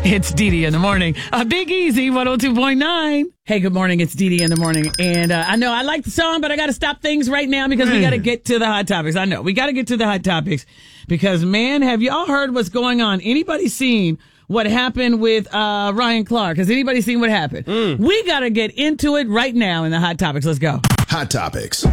It's Dee in the morning. Big Easy 102.9. Hey, good morning. It's Dee in the morning. And I know I like the song, but I got to stop things right now because we got to get to the hot topics. I know we got to get to the hot topics because, man, have y'all heard what's going on? Anybody seen what happened with Ryan Clark? Has anybody seen what happened? We got to get into it right now in the hot topics. Let's go. Hot topics.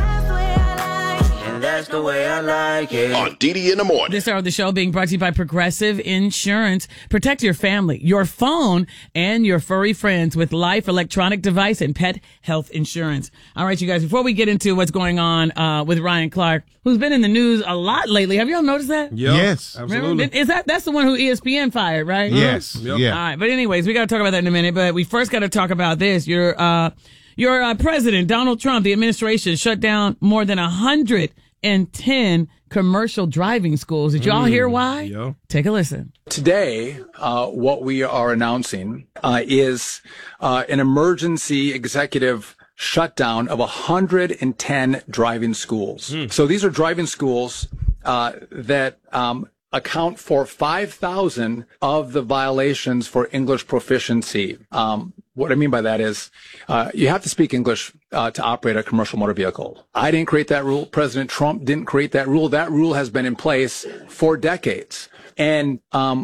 That's the way I like it. On Dee in the morning. This hour of the show being brought to you by Progressive Insurance. Protect your family, your phone, and your furry friends with life, electronic device, and pet health insurance. All right, you guys, before we get into what's going on with Ryan Clark, who's been in the news a lot lately. Have y'all noticed that? Yep. Yes, absolutely. Remember? That's the one who ESPN fired, right? Yes. Yep. Yeah. All right, but anyways, we got to talk about that in a minute, but we first got to talk about this. Your president, Donald Trump, the administration shut down more than 110 commercial driving schools. Did y'all hear why? Yeah. Take a listen. Today, what we are announcing is an emergency executive shutdown of 110 driving schools. So these are driving schools that account for 5,000 of the violations for English proficiency. What I mean by that is you have to speak English to operate a commercial motor vehicle. I didn't create that rule. President Trump didn't create that rule. That rule has been in place for decades. And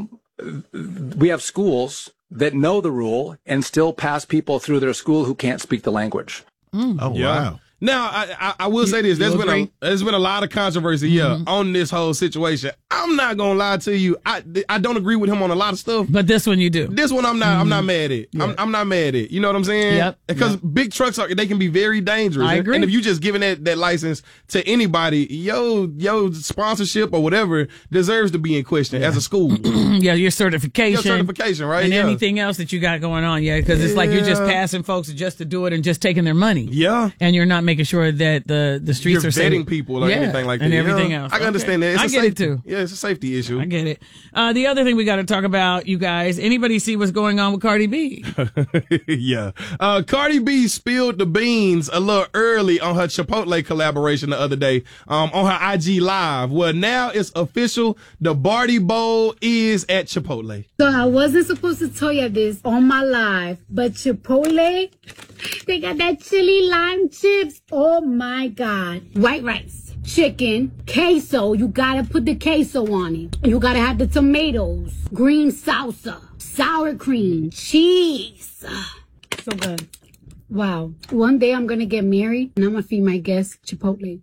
we have schools that know the rule and still pass people through their school who can't speak the language. Oh, wow. Now, I will say this. There's been a lot of controversy on this whole situation. I'm not going to lie to you. I don't agree with him on a lot of stuff. But this one you do. This one I'm not mad at. Yeah. I'm not mad at. You know what I'm saying? Yep. Because big trucks, they can be very dangerous. I agree. And if you just giving that license to anybody, your sponsorship or whatever deserves to be in question as a school. Your certification. Your certification, right? And anything else that you got going on. Yeah, because it's like you're just passing folks just to do it and just taking their money. Yeah. And you're not making sure that the streets you're are safe. vetting people or anything like that. And everything else. I can understand that. I get it too. Yeah, it's a safety issue. I get it. The other thing we got to talk about, you guys, anybody see what's going on with Cardi B? Yeah. Cardi B spilled the beans a little early on her Chipotle collaboration the other day on her IG Live. Well, now it's official. The Barty Bowl is at Chipotle. So I wasn't supposed to tell you this on my live, but Chipotle, they got that chili lime chips. Oh my God. White rice, chicken, queso. You gotta put the queso on it. You gotta have the tomatoes, green salsa, sour cream, cheese. So good. Wow. One day I'm gonna get married and I'm gonna feed my guests Chipotle.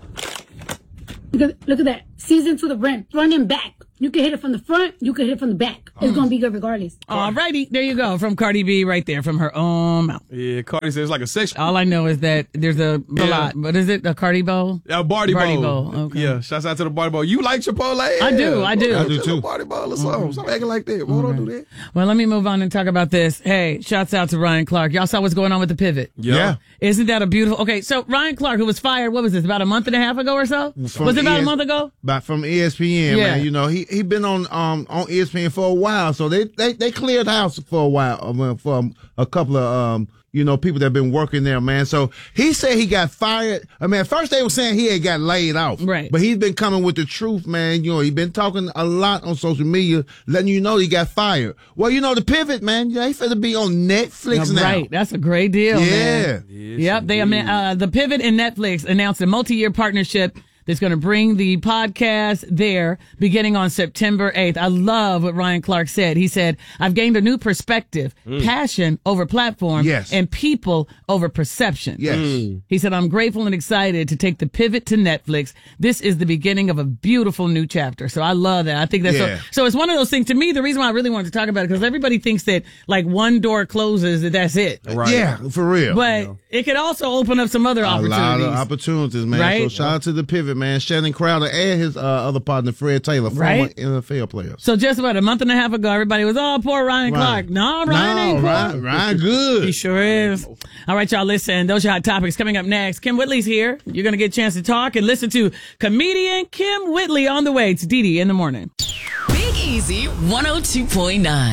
Look at that. Seasoned to the brim, front and back. You can hit it from the front, you can hit it from the back. It's going to be good regardless. All righty. There you go. From Cardi B right there, from her own mouth. Yeah, Cardi says it's like a section. All I know is that there's a lot. What is it? A Cardi Bowl? Barty Bowl. Okay. Yeah, shouts out to the Barty Bowl. You like Chipotle? I do. I do too. Barty Bowl or something. Stop acting like that. Why don't do that? Well, let me move on and talk about this. Hey, shouts out to Ryan Clark. Y'all saw what's going on with the pivot. Yeah. Isn't that a beautiful... Okay, so Ryan Clark, who was fired, what was this, about a month and a half ago or so? Was it about a month ago? From ESPN, man. You know, he been on ESPN for a while, so they cleared house for a while for a couple of people that been working there, man. So he said he got fired. I mean, at first they were saying he had got laid off, right? But he's been coming with the truth, man. You know, he been talking a lot on social media, letting you know he got fired. Well, the pivot, man. Yeah, he finna be on Netflix now. Right, that's a great deal, man. Yeah. Yep, the Pivot and Netflix announced a multi-year partnership that's going to bring the podcast there beginning on September 8th. I love what Ryan Clark said. He said, I've gained a new perspective, passion over platform, and people over perception. Yes. He said, I'm grateful and excited to take the Pivot to Netflix. This is the beginning of a beautiful new chapter. So I love that. I think that's so it's one of those things. To me, the reason why I really wanted to talk about it, because everybody thinks that like one door closes, that's it. Right. Yeah, for real. But it could also open up some other opportunities. A lot of opportunities, man. Right? So shout out to the Pivot, man. Shannon Crowder and his other partner, Fred Taylor, former NFL player. So just about a month and a half ago, everybody was, poor Ryan Clark. No, Ryan ain't poor. Ryan good. He sure is. All right, y'all, listen. Those are hot topics coming up next. Kim Whitley's here. You're going to get a chance to talk and listen to comedian Kim Whitley on the way. It's Dee in the morning. Big Easy 102.9.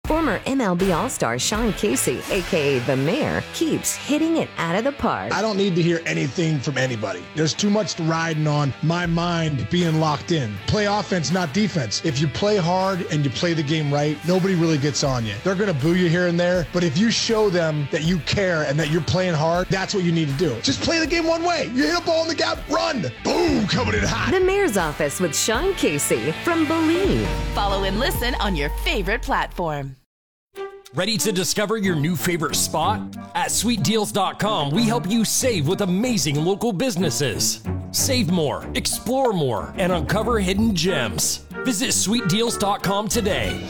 Former MLB All-Star Sean Casey, a.k.a. The Mayor, keeps hitting it out of the park. I don't need to hear anything from anybody. There's too much riding on my mind being locked in. Play offense, not defense. If you play hard and you play the game right, nobody really gets on you. They're going to boo you here and there, but if you show them that you care and that you're playing hard, that's what you need to do. Just play the game one way. You hit a ball in the gap, run. Boom, coming in hot. The Mayor's Office with Sean Casey from Believe. Follow and listen on your favorite platform. Ready to discover your new favorite spot? At sweetdeals.com, we help you save with amazing local businesses. Save more, explore more, and uncover hidden gems. Visit sweetdeals.com today.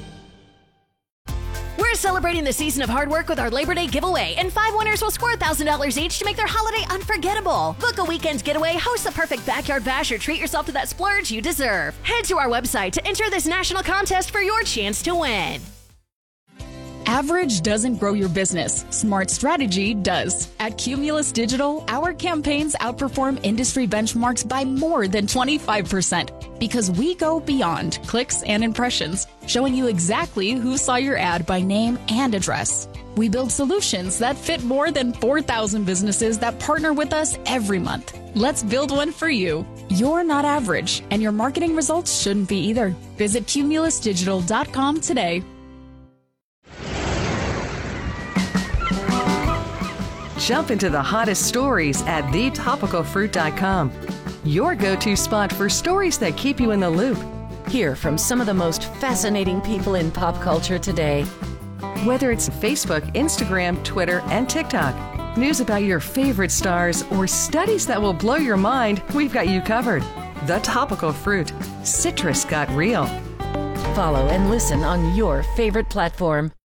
We're celebrating the season of hard work with our Labor Day giveaway, and 5 winners will score $1,000 each to make their holiday unforgettable. Book a weekend getaway, host the perfect backyard bash, or treat yourself to that splurge you deserve. Head to our website to enter this national contest for your chance to win. Average doesn't grow your business. Smart strategy does. At Cumulus Digital, our campaigns outperform industry benchmarks by more than 25% because we go beyond clicks and impressions, showing you exactly who saw your ad by name and address. We build solutions that fit more than 4,000 businesses that partner with us every month. Let's build one for you. You're not average, and your marketing results shouldn't be either. Visit cumulusdigital.com today. Jump into the hottest stories at thetopicalfruit.com. Your go-to spot for stories that keep you in the loop. Hear from some of the most fascinating people in pop culture today. Whether it's Facebook, Instagram, Twitter, and TikTok, news about your favorite stars, or studies that will blow your mind, we've got you covered. The Topical Fruit. Citrus got real. Follow and listen on your favorite platform.